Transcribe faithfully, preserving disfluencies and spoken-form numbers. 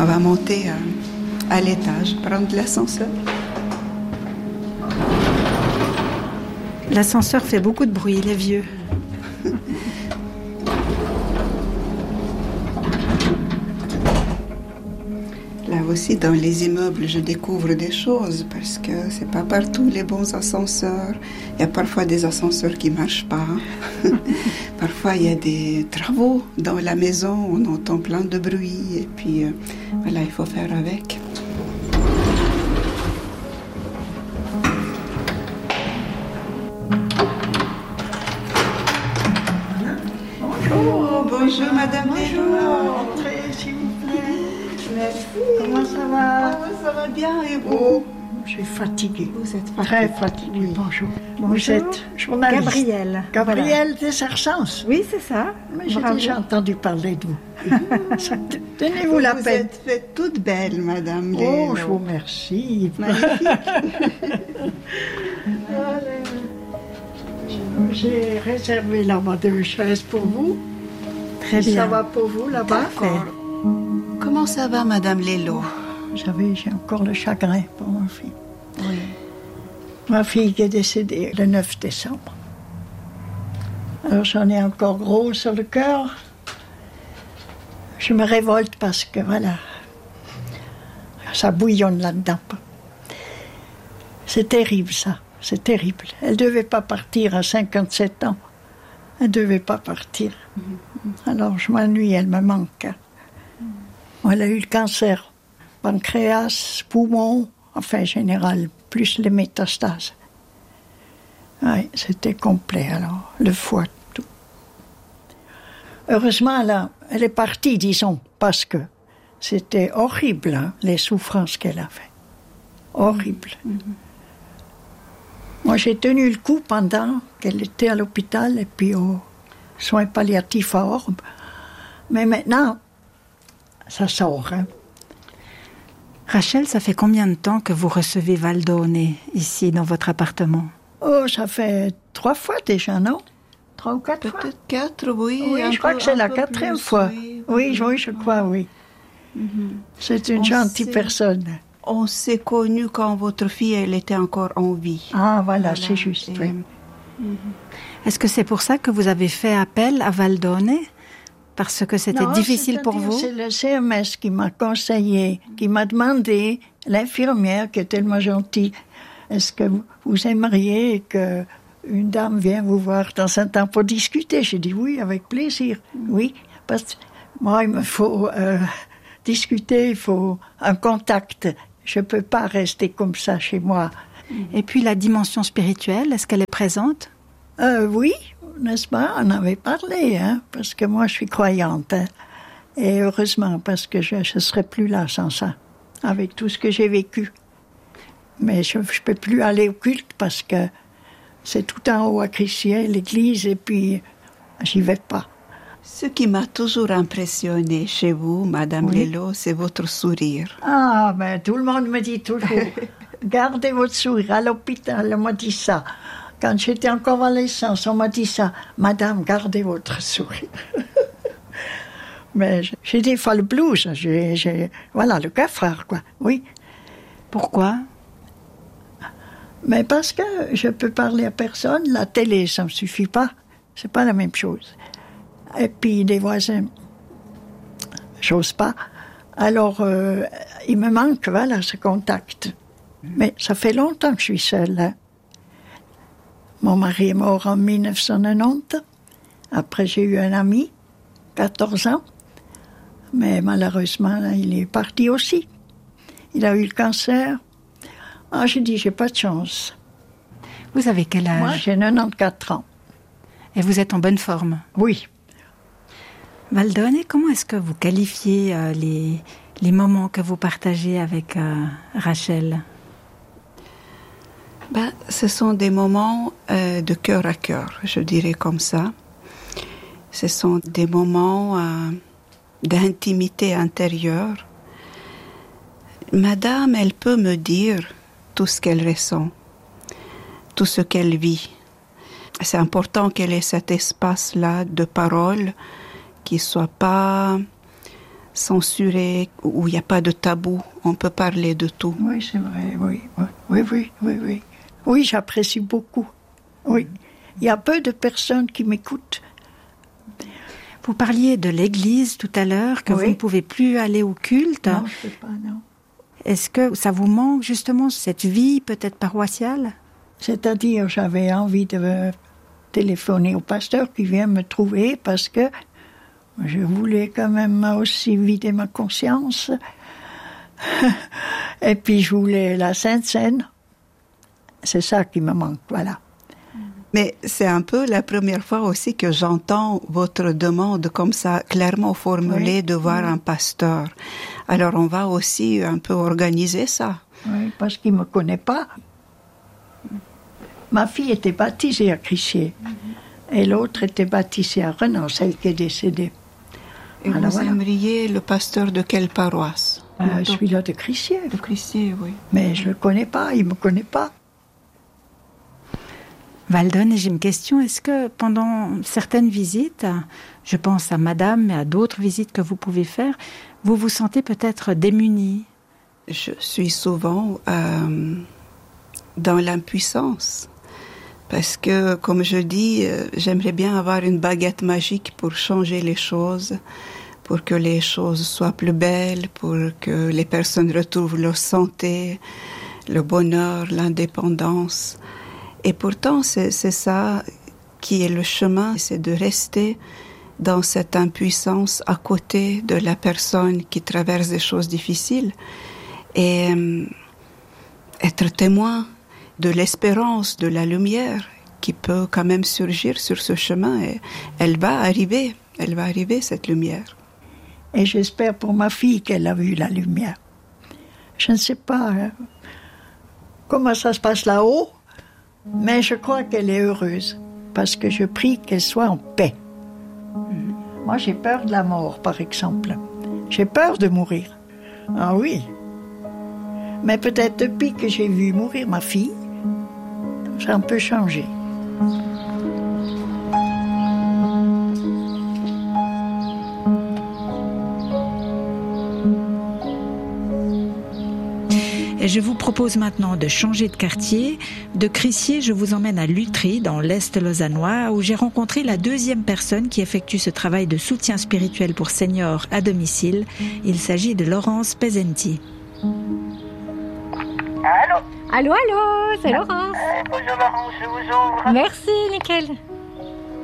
On va monter à, à l'étage, prendre l'ascenseur. L'ascenseur fait beaucoup de bruit, il est vieux. Là aussi, dans les immeubles, je découvre des choses parce que c'est pas partout les bons ascenseurs. Il y a parfois des ascenseurs qui marchent pas. Parfois, il y a des travaux dans la maison, on entend plein de bruit et puis euh, voilà, il faut faire avec. Bonjour, bonjour Madame Lélo. Entrez, s'il vous plaît. Merci. Comment ça va? Oh, ça va bien et vous? Oh, je suis fatiguée. Vous êtes fatiguée. Très fatiguée. Oui. Bonjour. Bonjour. Vous êtes journaliste. Gabrielle. Gabrielle Desarsens. Oui, c'est ça. Mais j'ai Bravo. déjà entendu parler de vous. Ça- Tenez-vous la Vous peine. êtes faite toute belle, Madame Oh, Lélo. je vous remercie. Magnifique. J'ai réservé là-bas deux chaises pour vous. Très Ça bien. va pour vous là-bas? D'accord. Comment ça va, Madame Lélo? J'avais, j'ai encore le chagrin pour ma fille. Oui. Ma fille qui est décédée le neuf décembre. Alors j'en ai encore gros sur le cœur. Je me révolte parce que voilà, ça bouillonne là-dedans. C'est terrible ça, c'est terrible. Elle ne devait pas partir à cinquante-sept ans. Elle ne devait pas partir. Alors je m'ennuie, elle me manque. Elle a eu le cancer, pancréas, poumon, enfin général, plus les métastases. Oui, c'était complet alors, le foie, tout. Heureusement, là, elle est partie, disons, parce que c'était horrible, hein, les souffrances qu'elle avait. Horrible. Mm-hmm. Moi, j'ai tenu le coup pendant qu'elle était à l'hôpital et puis aux soins palliatifs à Orbe. Mais maintenant, ça sort, hein. Rachel, ça fait combien de temps que vous recevez Valdone ici, dans votre appartement? Oh, ça fait trois fois déjà, non? Trois ou quatre fois? Peut-être quatre, oui. Oui, je crois peu, que c'est la peu quatrième plus, fois. Oui, Oui, oui, je crois, oui. Mm-hmm. C'est une On gentille sait- personne. On s'est connus quand votre fille, elle était encore en vie. Ah, voilà, Voilà, c'est juste, et- oui. Est-ce que c'est pour ça que vous avez fait appel à Valdone? Parce que c'était Non, difficile pour c'est-à-dire, vous? C'est le C M S qui m'a conseillé, qui m'a demandé, l'infirmière qui est tellement gentille, est-ce que vous, vous aimeriez que une dame vienne vous voir dans un temps pour discuter? J'ai dit oui, avec plaisir. Oui, parce que moi, il me faut euh, discuter, il faut un contact. Je ne peux pas rester comme ça chez moi. Et puis la dimension spirituelle, est-ce qu'elle est présente? Euh, oui, n'est-ce pas? On avait parlé, hein, parce que moi, je suis croyante. Hein, et heureusement, parce que je ne serais plus là sans ça, avec tout ce que j'ai vécu. Mais je ne peux plus aller au culte parce que c'est tout en haut à Crissier, l'église, et puis j'y vais pas. Ce qui m'a toujours impressionné chez vous, Madame Oui. Lélo, c'est votre sourire. Ah, ben tout le monde me dit toujours, gardez votre sourire. À l'hôpital, on m'a dit ça. Quand j'étais en convalescence, on m'a dit ça. Madame, gardez votre sourire. Mais j'ai des fois le blues. J'ai, j'ai, voilà, le cafard, quoi. Oui. Pourquoi? Mais parce que je peux parler à personne. La télé, ça ne me suffit pas. C'est pas la même chose. Et puis, les voisins, j'ose pas. Alors, euh, il me manque, voilà, ce contact. Mais ça fait longtemps que je suis seule, hein. Mon mari est mort en dix-neuf cent quatre-vingt-dix. Après, j'ai eu un ami, quatorze ans. Mais malheureusement, là, il est parti aussi. Il a eu le cancer. Ah, j'ai dit, j'ai pas de chance. Vous avez quel âge? Moi, j'ai quatre-vingt-quatorze ans. Et vous êtes en bonne forme? Oui. Valdone, comment est-ce que vous qualifiez euh, les, les moments que vous partagez avec euh, Rachel? Ben, ce sont des moments euh, de cœur à cœur, je dirais comme ça. Ce sont des moments euh, d'intimité intérieure. Madame, elle peut me dire tout ce qu'elle ressent, tout ce qu'elle vit. C'est important qu'elle ait cet espace-là de parole qui ne soit pas censuré, où il n'y a pas de tabou. On peut parler de tout. Oui, c'est vrai, oui. Oui, oui, oui, oui. Oui, oui j'apprécie beaucoup. Oui. Il y a peu de personnes qui m'écoutent. Vous parliez de l'église tout à l'heure, que oui. vous ne pouvez plus aller au culte. Non, je ne peux pas, non. Est-ce que ça vous manque justement, cette vie peut-être paroissiale? C'est-à-dire, j'avais envie de téléphoner au pasteur qui vient me trouver parce que je voulais quand même aussi vider ma conscience. Et puis je voulais la Sainte Seine. C'est ça qui me manque, voilà. Mais c'est un peu la première fois aussi que j'entends votre demande comme ça, clairement formulée, oui. de voir oui. un pasteur. Alors on va aussi un peu organiser ça. Oui, parce qu'il ne me connaît pas. Ma fille était baptisée à Crissier. Mm-hmm. Et l'autre était baptisée à Renan, celle qui est décédée. Et alors, vous voilà. aimeriez le pasteur de quelle paroisse? euh, Celui-là de Crissier. De Crissier, oui. Mais je ne le connais pas, il ne me connaît pas. Waldon, j'ai une question. Est-ce que pendant certaines visites, je pense à madame, mais à d'autres visites que vous pouvez faire, vous vous sentez peut-être démunie? Je suis souvent euh, dans l'impuissance. Parce que, comme je dis, euh, j'aimerais bien avoir une baguette magique pour changer les choses, pour que les choses soient plus belles, pour que les personnes retrouvent leur santé, le bonheur, l'indépendance. Et pourtant, c'est, c'est ça qui est le chemin, c'est de rester dans cette impuissance à côté de la personne qui traverse des choses difficiles et euh, être témoin de l'espérance, de la lumière qui peut quand même surgir sur ce chemin. Et elle va arriver, elle va arriver, cette lumière. Et j'espère pour ma fille qu'elle a vu la lumière. Je ne sais pas hein, comment ça se passe là-haut, mais je crois qu'elle est heureuse, parce que je prie qu'elle soit en paix. Mmh. Moi, j'ai peur de la mort, par exemple. J'ai peur de mourir. Ah oui. Mais peut-être depuis que j'ai vu mourir ma fille, ça a un peu changé. Et je vous propose maintenant de changer de quartier. De Crissier, je vous emmène à Lutry, dans l'Est lausannois, où j'ai rencontré la deuxième personne qui effectue ce travail de soutien spirituel pour seniors à domicile. Il s'agit de Laurence Pesenti. Allô? Allô, allô, c'est Laurence. Euh, bonjour Laurence, je vous ouvre. Merci, nickel.